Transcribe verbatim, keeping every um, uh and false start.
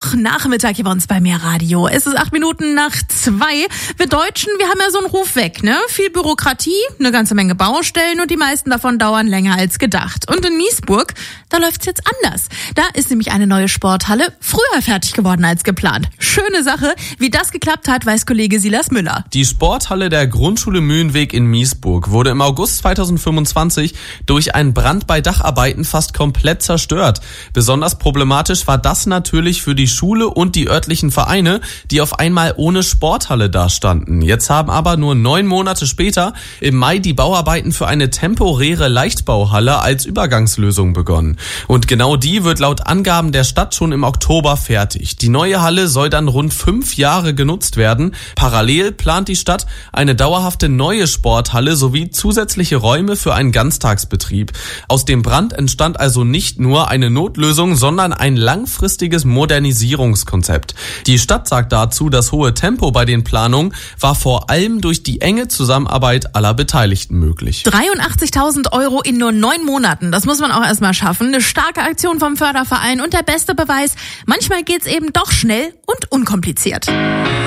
Mittwochnachmittag hier bei uns bei Mehr Radio. Es ist acht Minuten nach zwei. Wir Deutschen, wir haben ja so einen Ruf weg, ne? Viel Bürokratie, eine ganze Menge Baustellen und die meisten davon dauern länger als gedacht. Und in Miesburg, da läuft's jetzt anders. Da ist nämlich eine neue Sporthalle früher fertig geworden als geplant. Schöne Sache. Wie das geklappt hat, weiß Kollege Silas Müller. Die Sporthalle der Grundschule Mühlenweg in Miesburg wurde im August zweitausendfünfundzwanzig durch einen Brand bei Dacharbeiten fast komplett zerstört. Besonders problematisch war das natürlich für die Schule und die örtlichen Vereine, die auf einmal ohne Sporthalle dastanden. Jetzt haben aber nur neun Monate später im Mai die Bauarbeiten für eine temporäre Leichtbauhalle als Übergangslösung begonnen. Und genau die wird laut Angaben der Stadt schon im Oktober fertig. Die neue Halle soll dann rund fünf Jahre genutzt werden. Parallel plant die Stadt eine dauerhafte neue Sporthalle sowie zusätzliche Räume für einen Ganztagsbetrieb. Aus dem Brand entstand also nicht nur eine Notlösung, sondern ein langfristiges Modernisierungskonzept. Die Stadt sagt dazu, das hohe Tempo bei den Planungen war vor allem durch die enge Zusammenarbeit aller Beteiligten möglich. dreiundachtzigtausend Euro in nur neun Monaten, das muss man auch erstmal schaffen. Eine starke Aktion vom Förderverein und der beste Beweis, manchmal geht's eben doch schnell und unkompliziert.